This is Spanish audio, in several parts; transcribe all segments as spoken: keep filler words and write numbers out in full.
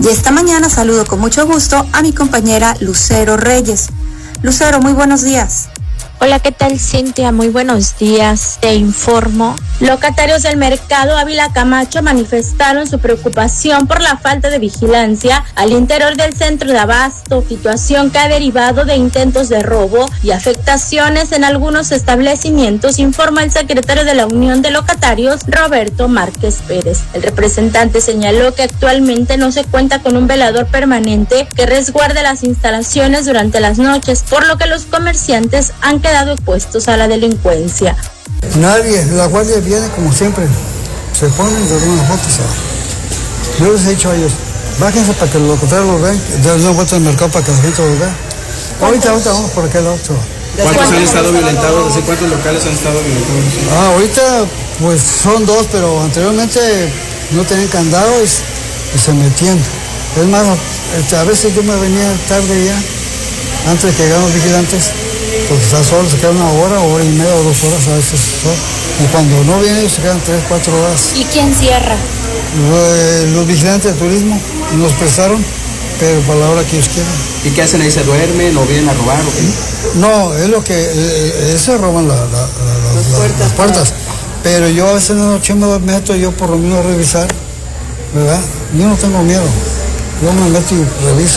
Y esta mañana saludo con mucho gusto a mi compañera Lucero Reyes. Lucero, muy buenos días. Hola, ¿qué tal, Cintia? Muy buenos días. Te informo. Locatarios del mercado Ávila Camacho manifestaron su preocupación por la falta de vigilancia al interior del centro de abasto, situación que ha derivado de intentos de robo y afectaciones en algunos establecimientos, informa el secretario de la Unión de Locatarios, Roberto Márquez Pérez. El representante señaló que actualmente no se cuenta con un velador permanente que resguarde las instalaciones durante las noches, por lo que los comerciantes han quedado expuestos a la delincuencia. Nadie, la guardia viene como siempre, se ponen y toman las fotos. Yo les he dicho a ellos, bájense para que los locatarios los vean, den una vuelta al mercado para que la gente los vea. Ahorita, ahorita vamos por aquel otro. ¿Cuántos han estado violentados? ¿Desde cuántos locales han estado violentados? Ah, ahorita pues son dos, pero anteriormente no tenían candado y, y se metían. Es más, a veces yo me venía tarde ya, antes de que llegaran los vigilantes, porque está solo, se queda una hora, hora y media o dos horas a veces. ¿no? Y cuando no vienen, se quedan tres, cuatro horas. ¿Y quién cierra? Los, los vigilantes de turismo nos prestaron, pero para la hora que ellos quieran. ¿Y qué hacen ahí? ¿Se duermen o vienen a robar o qué? No, es lo que, eh, se roban la, la, la, la, las, puertas, las puertas. Pero yo a veces en la noche me meto yo por lo menos a revisar, ¿verdad? Yo no tengo miedo, yo me meto y reviso.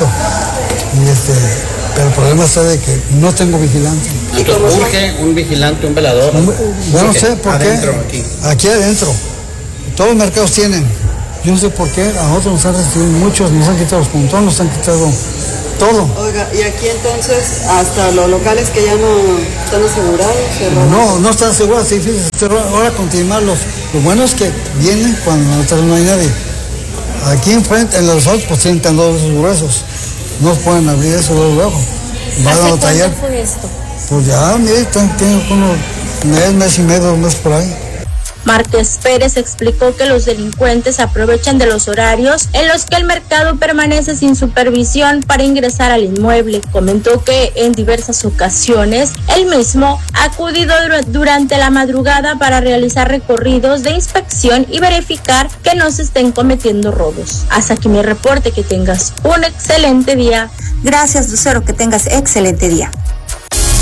Y este... Pero el problema está de que no tengo vigilante. Entonces, ¿urge un vigilante, un velador? Yo no sé por qué. Adentro, aquí. Aquí adentro. Todos los mercados tienen. Yo no sé por qué. A nosotros nos han recibido muchos, nos han quitado los puntones, nos han quitado todo. Oiga, y aquí entonces, hasta los locales que ya no están asegurados. No, no están asegurados, sí, fíjense. Ahora continuarlos. Lo bueno es que vienen cuando no hay nadie. Aquí enfrente, en los otros, pues tienen candados gruesos. No pueden abrir eso luego, luego. Van a batallar. ¿Cuánto fue esto? Pues ya, mire, tiene unos mes, mes y medio, dos meses por ahí. Márquez Pérez explicó que los delincuentes aprovechan de los horarios en los que el mercado permanece sin supervisión para ingresar al inmueble. Comentó que en diversas ocasiones él mismo ha acudido durante la madrugada para realizar recorridos de inspección y verificar que no se estén cometiendo robos. Hasta aquí mi reporte, que tengas un excelente día. Gracias, Lucero, que tengas excelente día.